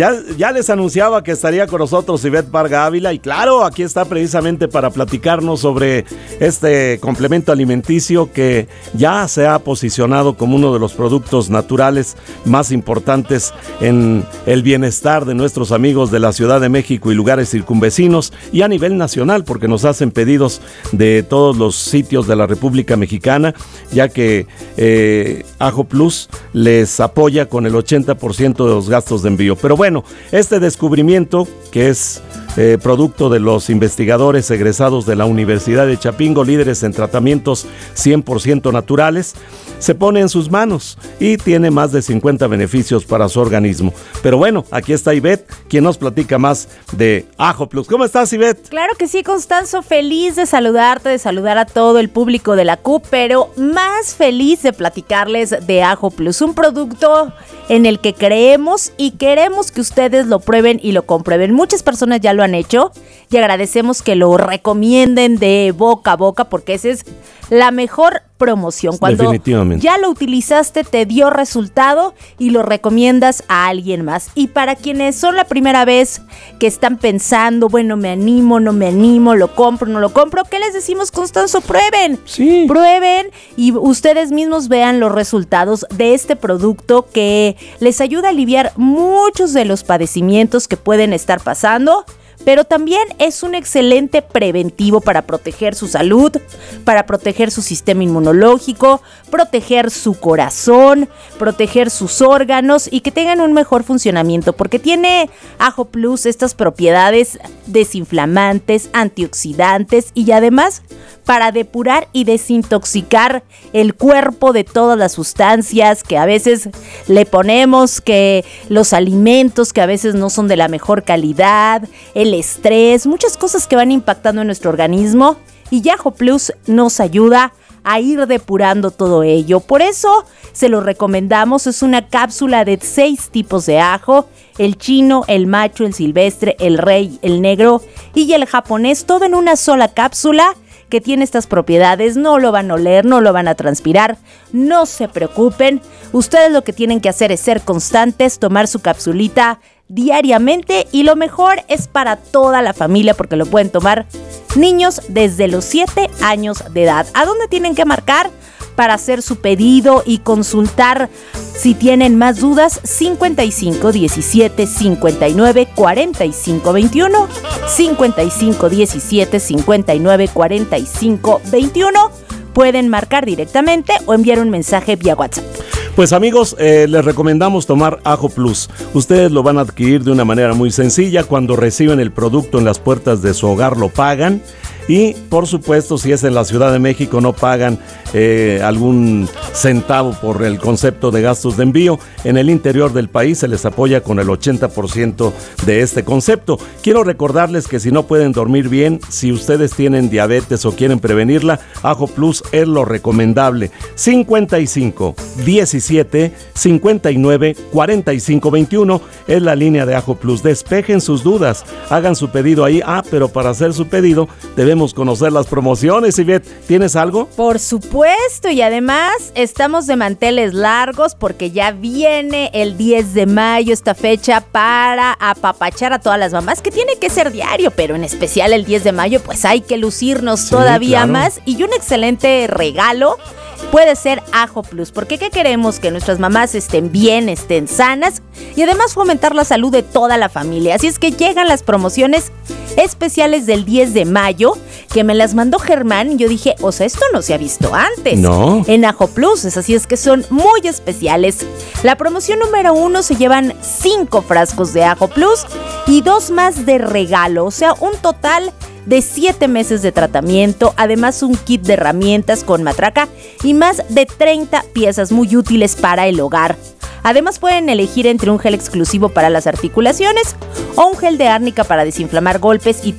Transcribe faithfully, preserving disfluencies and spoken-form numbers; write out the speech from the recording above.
Ya, ya les anunciaba que estaría con nosotros Ivette Varga Ávila y claro, aquí está precisamente para platicarnos sobre este complemento alimenticio que ya se ha posicionado como uno de los productos naturales más importantes en el bienestar de nuestros amigos de la Ciudad de México y lugares circunvecinos y a nivel nacional, porque nos hacen pedidos de todos los sitios de la República Mexicana, ya que eh, Ajo Plus les apoya con el ochenta por ciento de los gastos de envío. Pero bueno, este descubrimiento, que es eh, producto de los investigadores egresados de la Universidad de Chapingo, líderes en tratamientos cien por ciento naturales, se pone en sus manos y tiene más de cincuenta beneficios para su organismo. Pero bueno, aquí está Ivette, quien nos platica más de Ajo Plus. ¿Cómo estás, Ivette? Claro que sí, Constanzo, feliz de saludarte, de saludar a todo el público de la C U P, pero más feliz de platicarles de Ajo Plus, un producto en el que creemos y queremos que ustedes lo prueben y lo comprueben. Muchas personas ya lo han hecho y agradecemos que lo recomienden de boca a boca porque esa es la mejor promoción. Cuando ya lo utilizaste, te dio resultado y lo recomiendas a alguien más. Y para quienes son la primera vez que están pensando, bueno, me animo, no me animo, lo compro, no lo compro, ¿qué les decimos, Constanzo? Prueben, sí. Prueben y ustedes mismos vean los resultados de este producto que les ayuda a aliviar muchos de los padecimientos que pueden estar pasando. Pero también es un excelente preventivo para proteger su salud, para proteger su sistema inmunológico, proteger su corazón, proteger sus órganos y que tengan un mejor funcionamiento, porque tiene Ajo Plus estas propiedades desinflamantes, antioxidantes y además para depurar y desintoxicar el cuerpo de todas las sustancias que a veces le ponemos, que los alimentos que a veces no son de la mejor calidad, el estrés, muchas cosas que van impactando en nuestro organismo y Ajo Plus nos ayuda a ir depurando todo ello. Por eso se lo recomendamos, es una cápsula de seis tipos de ajo, el chino, el macho, el silvestre, el rey, el negro y el japonés, todo en una sola cápsula que tiene estas propiedades. No lo van a oler, no lo van a transpirar, no se preocupen. Ustedes lo que tienen que hacer es ser constantes, tomar su capsulita diariamente y lo mejor es para toda la familia porque lo pueden tomar niños desde los siete años de edad. ¿A dónde tienen que marcar para hacer su pedido y consultar si tienen más dudas? cincuenta y cinco diecisiete cincuenta y nueve cuarenta y cinco veintiuno, cincuenta y cinco diecisiete cincuenta y nueve cuarenta y cinco veintiuno. Pueden marcar directamente o enviar un mensaje vía WhatsApp. Pues amigos, eh, les recomendamos tomar Ajo Plus. Ustedes lo van a adquirir de una manera muy sencilla. Cuando reciben el producto en las puertas de su hogar lo pagan. Y por supuesto, si es en la Ciudad de México, no pagan eh, algún centavo por el concepto de gastos de envío. En el interior del país se les apoya con el ochenta por ciento de este concepto. Quiero recordarles que si no pueden dormir bien, si ustedes tienen diabetes o quieren prevenirla, Ajo Plus es lo recomendable. cincuenta y cinco diecisiete cincuenta y nueve cuarenta y cinco veintiuno es la línea de Ajo Plus. Despejen sus dudas, hagan su pedido ahí. Ah, pero para hacer su pedido debemos conocer las promociones. Ivette, ¿tienes algo? Por supuesto, y además estamos de manteles largos porque ya viene el diez de mayo, esta fecha para apapachar a todas las mamás, que tiene que ser diario, pero en especial el diez de mayo, pues hay que lucirnos sí, todavía claro. más. Y un excelente regalo puede ser Ajo Plus, porque ¿qué queremos? Que nuestras mamás estén bien, estén sanas y además fomentar la salud de toda la familia. Así es que llegan las promociones especiales del diez de mayo, que me las mandó Germán y yo dije, o sea, esto no se ha visto antes. No. En Ajo Plus, así es que son muy especiales. La promoción número uno se llevan cinco frascos de Ajo Plus y dos más de regalo, o sea, un total de siete meses de tratamiento, además un kit de herramientas con matraca y más de treinta piezas muy útiles para el hogar. Además pueden elegir entre un gel exclusivo para las articulaciones o un gel de árnica para desinflamar golpes y